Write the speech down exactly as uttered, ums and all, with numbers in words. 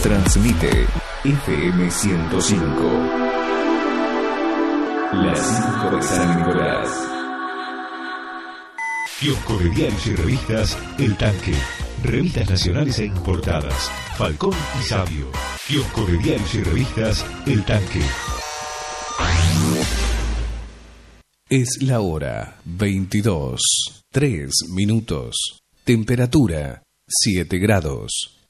Transmite F M ciento cinco. La cinco de San Nicolás. Kiosco de diarios y revistas El Tanque. Revistas nacionales e importadas. Falcón y Sabio. Kiosco de diarios y revistas El Tanque. Es la hora veintidós, tres minutos. Temperatura siete grados.